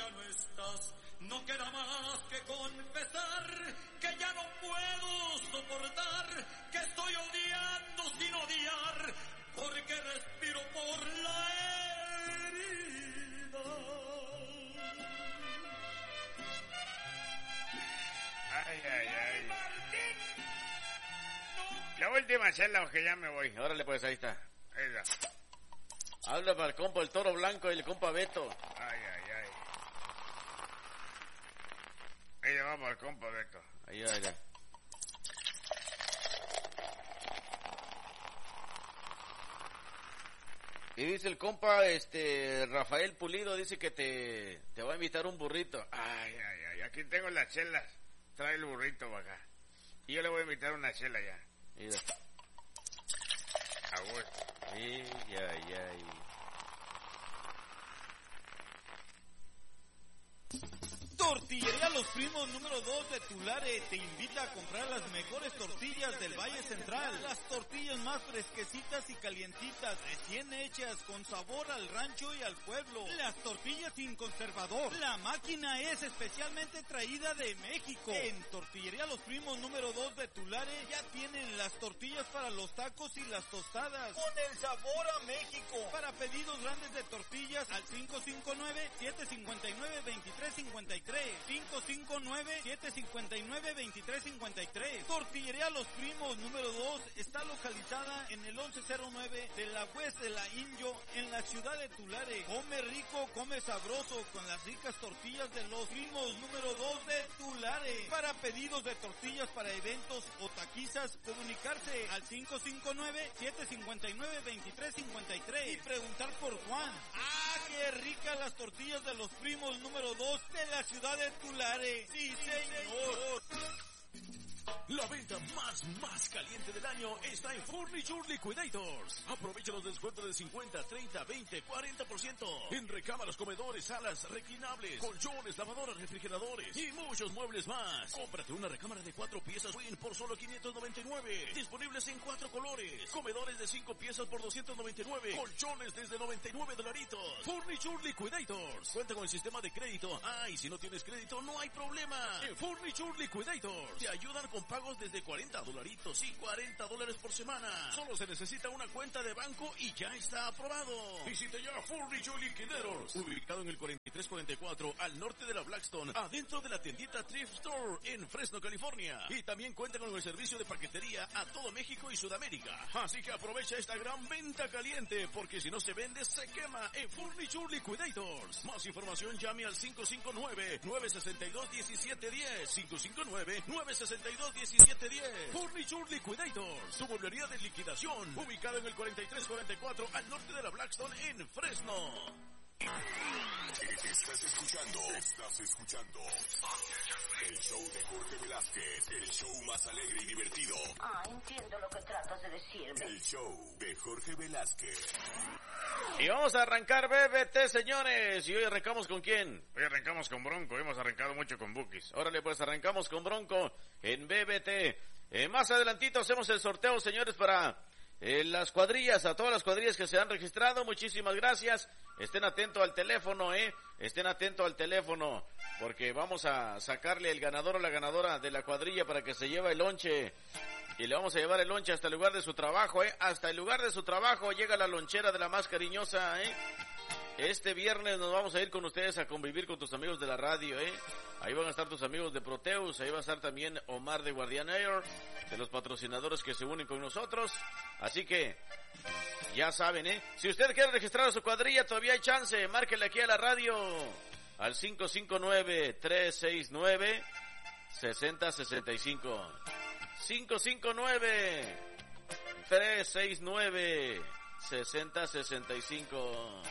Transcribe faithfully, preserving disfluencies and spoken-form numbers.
ya no estás, no queda más que confesar que ya no puedo soportar, que estoy odiando sin odiar, porque respiro por la herida. Ay, ay, ay. La última chela, o que ya me voy. Órale, pues, ahí está. Ahí está. Habla para el compa el Toro Blanco y el compa Beto. Ay, ay, ay. Ahí le vamos al compa Beto. Ahí, ahí, ahí. Y dice el compa, este, Rafael Pulido, dice que te, te va a invitar un burrito. Ay, ay, ay, aquí tengo las chelas. Trae el burrito para acá. Y yo le voy a invitar una chela ya. Mira. A gusto. Ay, ay, ay. Tortillería Los Primos número dos de Tulare te invita a comprar las mejores tortillas del Valle Central. Las tortillas más fresquecitas y calientitas, recién hechas, con sabor al rancho y al pueblo. Las tortillas sin conservador. La máquina es especialmente traída de México. En Tortillería Los Primos número dos de Tulare ya tienen las tortillas para los tacos y las tostadas. Con el sabor a México. Para pedidos grandes de tortillas al cinco cinco nueve, siete cinco nueve, dos tres cinco tres. cinco cinco nueve, siete cinco nueve, dos tres cinco tres. Tortillería Los Primos número dos está localizada en el once cero nueve de la West de la Inyo en la ciudad de Tulare. Come rico, come sabroso con las ricas tortillas de Los Primos número dos de Tulare. Para pedidos de tortillas para eventos o taquizas, comunicarse al cinco cinco nueve, siete cinco nueve, dos tres cinco tres y preguntar por Juan. ¡Ah, qué ricas las tortillas de Los Primos número dos de la ciudad de Tulare! ¡Sí, señor! La venta más, más caliente del año está en Furniture Liquidators. Aprovecha los descuentos de cincuenta, treinta, veinte, cuarenta por ciento en recámaras, comedores, salas, reclinables, colchones, lavadoras, refrigeradores y muchos muebles más. Cómprate una recámara de cuatro piezas Win por solo quinientos noventa y nueve. Disponibles en cuatro colores. Comedores de cinco piezas por doscientos noventa y nueve. Colchones desde noventa y nueve dolaritos. Furniture Liquidators. Cuenta con el sistema de crédito. Ah, y si no tienes crédito, no hay problema. En Furniture Liquidators te ayudan con pagos desde cuarenta dolaritos y cuarenta dólares por semana. Solo se necesita una cuenta de banco y ya está aprobado. Visita ya Furniture Liquidators, ubicado en el cuarenta y tres cuarenta y cuatro al norte de la Blackstone, adentro de la tiendita Thrift Store en Fresno, California. Y también cuenta con el servicio de paquetería a todo México y Sudamérica. Así que aprovecha esta gran venta caliente, porque si no se vende, se quema en Furniture Liquidators. Más información llame al cinco cinco nueve, nueve seis dos, uno siete uno cero, cinco cinco nueve, nueve seis dos, uno siete uno cero. Furniture Liquidators, su mueblería de liquidación, ubicado en el cuarenta y tres cuarenta y cuatro al norte de la Blackstone en Fresno. Estás escuchando, estás escuchando el show de Jorge Velázquez, el show más alegre y divertido. Ah, entiendo lo que tratas de decirme. El show de Jorge Velázquez. Y vamos a arrancar B B T, señores. ¿Y hoy arrancamos con quién? Hoy arrancamos con Bronco, hemos arrancado mucho con Bukis. Órale, pues arrancamos con Bronco en B B T. Eh, más adelantito hacemos el sorteo, señores, para eh, las cuadrillas, a todas las cuadrillas que se han registrado. Muchísimas gracias. Estén atentos al teléfono, eh. Estén atentos al teléfono, porque vamos a sacarle el ganador o la ganadora de la cuadrilla para que se lleve el lonche. Y le vamos a llevar el lonche hasta el lugar de su trabajo, eh. Hasta el lugar de su trabajo llega la lonchera de la más cariñosa, eh. Este viernes nos vamos a ir con ustedes a convivir con tus amigos de la radio, eh. Ahí van a estar tus amigos de Proteus, ahí va a estar también Omar de Guardian Air, de los patrocinadores que se unen con nosotros. Así que, ya saben, eh. Si usted quiere registrar a su cuadrilla, todavía hay chance. Márquenle aquí a la radio al cinco cinco nueve, tres seis nueve, seis cero seis cinco. cinco cinco nueve, tres seis nueve, seis cero seis cinco.